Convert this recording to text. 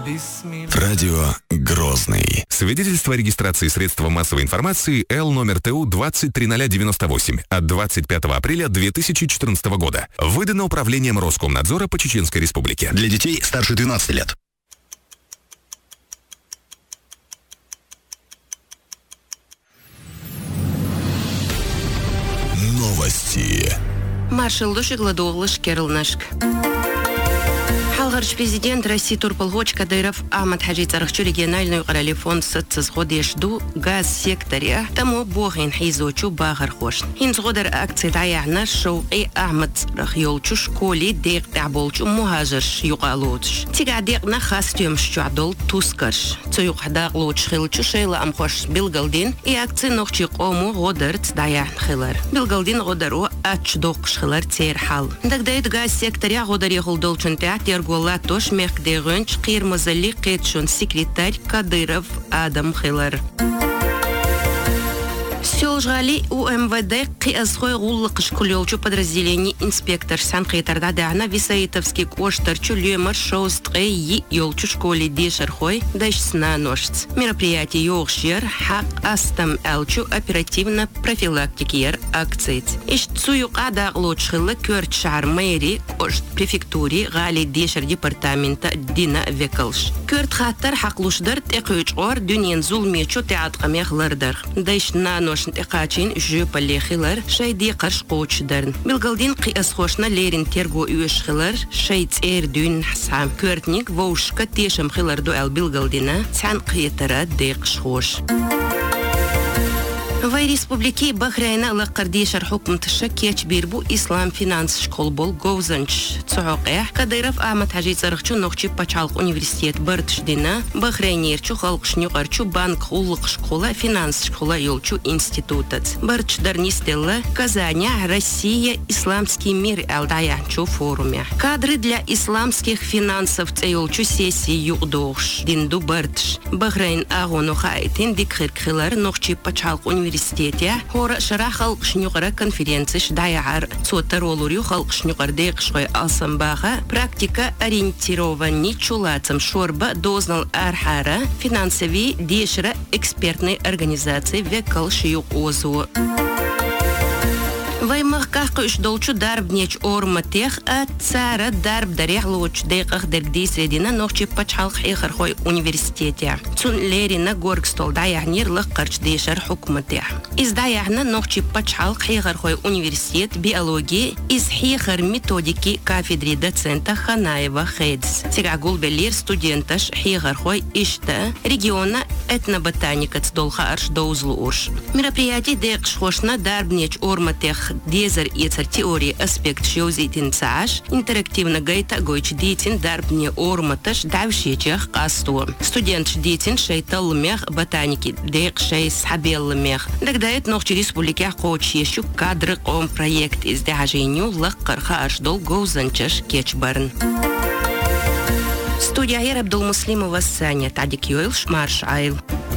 Радио Грозный. Свидетельство о регистрации средства массовой информации Л номер ТУ 203098 от 25 апреля 2014 года. Выдано Управлением Роскомнадзора по Чеченской Республике. Для детей старше 12 лет. Новости. Маршал Гладоглыш Керлнашк. Халгарч президент России Турпалгоч Кадыров Ахмад Хаджи Царахчу региональную королеву фонд сходишду газ секторе тому богин хизочу багархош. Инзгодар акции таяна шоу и Ахмад Рахьолчу школе дек таболчу мухажирш югалоч. Тига декна хастюм щадол тускарш. Цуюхда лоч хилчу шейла амхош Билгалдин и акции нохчи кому годерт даян хилар. Билгалдин годару ачдок шхилар церхал. Дагдайд газ секторе годари холдолчун театр Голатош мехдерунч кирмазали кетшун секретарь Кадыров Адам Хилар. Сёлжгали у МВД қиасхой гуллық шкулёлчу подразделений инспектор Сан-Қитарда дана Висаитовский коштарчу лёмар шоустры и ёлчу школе дешерхой дашсна ношц. Мероприятие ёлшер хак астам элчу оперативно профилактикер акций. Ишцуюк ада лучшилы кёрт шар мэри кошт префектуре гали дешер департамента Дина Векалш. Кёрт хаттар хаклушдар текуч ор дюнен зулмечу театрқамехлардар. Дашна ношн تقاچين جوب اللي خلر شي دي قرش قوش درن بالقلدين قياس خوشنا ليرين تيرغو يوش خلر شي تير دون حسام كورتنيك ووش كتيشم خلر دو بالقلدينا تسعن قيترات ديقش خوش В республике Бахрейна лаққардешар حكم تشكيش بيربو إسلام فينانس شكول بول غوزنش تسعوقيح كديرف آمد حاجي تسرخشو نوخشي بچالق университет بردش دينا بخرينيرچو خلقشنيو قرچو بانك خلق شكولا فينانس شكولا يولچو институтат بردش дарнистелла Казаня Россия исламский мир алдаяхчу форуме кадры для исламских финансов цейолчу сессии югдохш динду бардш Бахрейн агону хайтин дикхиркхилар нохчи пачалқ университете хора шара халқшнюгара конференцияш даяар соттаролурю халқшнюгар дейқшгой алсамбаға практика ориентированный чулацам шорба дознал архара финансови дешера экспертной организации векалш юг озу. Ваймахках кыш долчу дарбнеч орматех а цара дарб дарех лоч дейқах дергди средина нохчи пачхалх хихархой университете. Цун лерина горгстол даяхнир лыққарч дейшар хукматех. Из даяхна нохчи пачхалх хихархой университет биологии из хихар методики кафедри доцента Ханаева Хейдс. Тигагул белир студенташ хихархой ишта региона этноботаника цдолха арш доузлу урш. Мероприятие дейқш хошна дарбнеч орматех Дезер и теории аспект шоузитин цаш, интерактивно гайта гойч дитин дарбне орматаш давшичах касту. Студент дитин шейтал мех ботаники дек шей сабел мех. Дагдает нох через республике коч ещё кадры ком проект из даженю лаккарха аш дол гоузанчаш кечбарн. Студия Абдул Муслимова Саня Тадик Йойл Шмарш Айл.